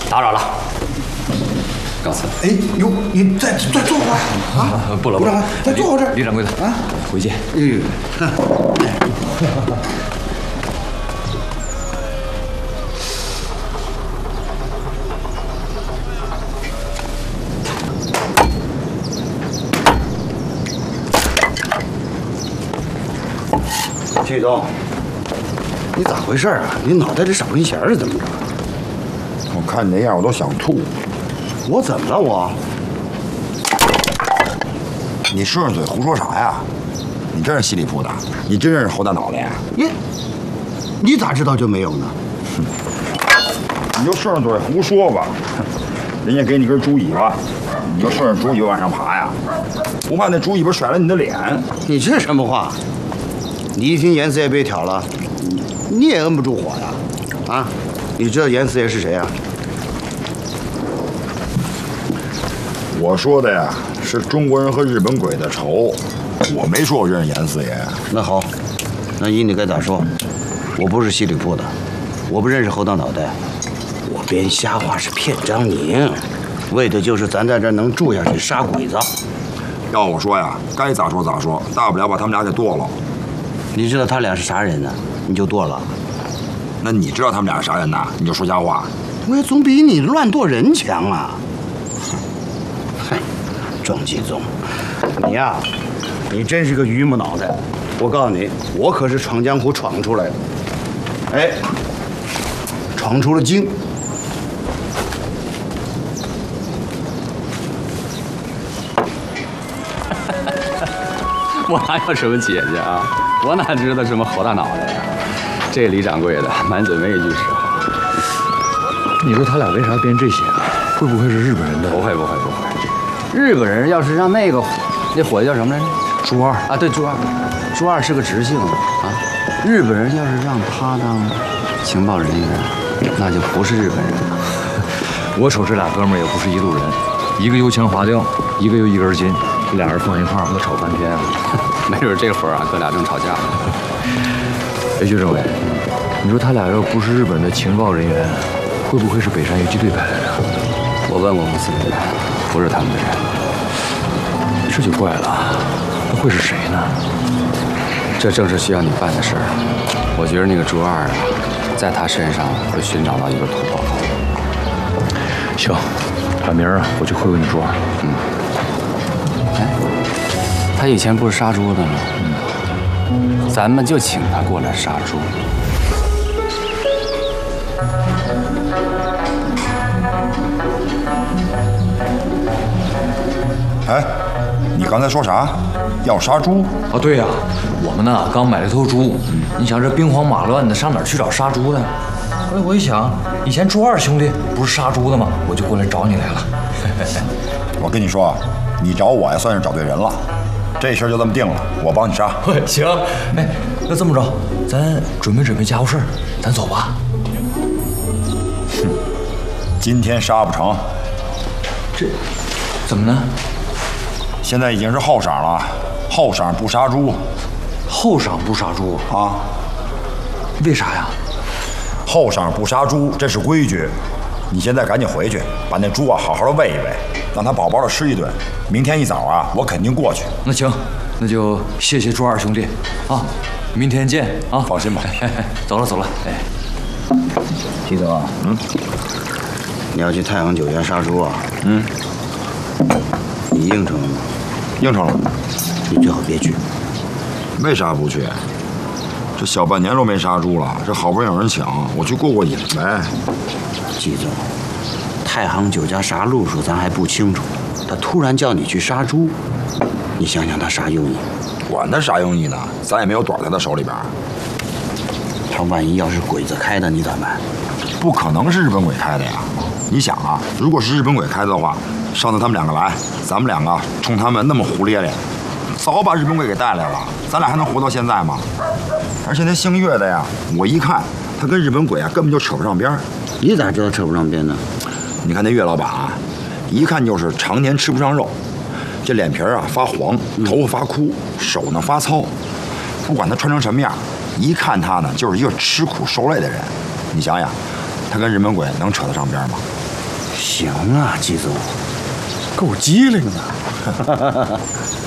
打扰了，告辞。 哎呦，你再坐会儿啊！ 不了， 再坐会儿这儿。 李掌柜的啊，回见。 曲总，你咋回事啊？你脑袋里少根弦是怎么着？ 我看你那样，我都想吐。 我怎么了我？ 你顺着嘴胡说啥呀？你真是稀里铺的？你真认识侯大脑袋呀？ 你咋知道就没有呢？ 你就顺着嘴胡说吧。人家给你根猪尾巴，你就顺着猪尾巴往上爬呀？不怕那猪尾巴甩了你的脸？ 你这什么话？你一听严四爷被挑了，你也摁不住火呀？啊？你知道严四爷是谁呀？ 我说的呀是中国人和日本鬼的仇，我没说我认识严四爷。 那好，那依你该咋说？我不是稀里铺的，我不认识侯大脑袋，我编瞎话是骗张宁，为的就是咱在这儿能住下去杀鬼子。 要我说呀，该咋说咋说，大不了把他们俩给剁了。 你知道他俩是啥人呢？你就剁了。 那你知道他们俩是啥人呢？你就说瞎话。 我也总比你乱剁人强啊！哼，庄继宗，你呀，你真是个榆木脑袋。我告诉你，我可是闯江湖闯出来的，哎，闯出了京。 我哪有什么姐姐啊？我哪知道什么侯大脑袋呀？这李掌柜的满嘴没一句实话。 你说他俩为啥编这些啊？会不会是日本人的？ 不会。日本人要是让那伙计叫什么来着？ 朱二啊，对，朱二。朱二是个直姓啊。日本人要是让他当情报人员，那就不是日本人了。 我瞅这俩哥们儿也不是一路人，一个油腔滑调，一个又一根筋，这俩人放一块儿不得吵翻天啊？ 没准这会儿啊，哥俩正吵架呢。 哎，薛政委，你说他俩要不是日本的情报人员，会不会是北山游击队派来的？ 我问过公司的人，不是他们的人。 这就怪了，那会是谁呢？ 这正是需要你办的事儿。我觉得那个朱二啊，在他身上会寻找到一个突破口。 行，赶明儿啊，我去会会你朱二。 哎，他以前不是杀猪的吗？咱们就请他过来杀猪。 哎，你刚才说啥？要杀猪？ 啊，对呀，我们呢刚买了头猪。你想这兵荒马乱的，上哪儿去找杀猪的？后来我一想，以前朱二兄弟不是杀猪的吗？我就过来找你来了。 我跟你说，你找我呀，算是找对人了。这事儿就这么定了，我帮你杀。 行，哎，那这么着，咱准备家伙事儿，咱走吧。 哼，今天杀不成。 这怎么呢？ 现在已经是后晌了，后晌不杀猪。 后晌不杀猪啊？ 为啥呀？ 后晌不杀猪，这是规矩。你现在赶紧回去，把那猪啊好好的喂一喂，让它饱饱的吃一顿。明天一早啊，我肯定过去。 那行，那就谢谢朱二兄弟啊，明天见啊！ 放心吧。 走了，哎。 齐总，你要去太行酒家杀猪啊？你应承了吗？ 应承了。 你最好别去。 为啥不去？这小半年都没杀猪了，这好不容易有人抢，我去过过瘾呗。 季总，太行酒家啥路数咱还不清楚，他突然叫你去杀猪，你想想他啥用意？ 管他啥用意呢？咱也没有短在他手里边。 他万一要是鬼子开的，你咋办？ 不可能是日本鬼开的呀！你想啊，如果是日本鬼开的话，上次他们两个来，咱们两个冲他们那么胡咧咧，早把日本鬼给带来了，咱俩还能活到现在吗？而且那姓岳的呀，我一看他跟日本鬼啊根本就扯不上边儿。 你咋知道扯不上边呢？ 你看那岳老板啊，一看就是常年吃不上肉，这脸皮啊发黄，头发发枯，手呢发糙。不管他穿成什么样，一看他呢就是一个吃苦受累的人。你想想，他跟日本鬼能扯得上边吗？ 行啊，季总，够机灵的。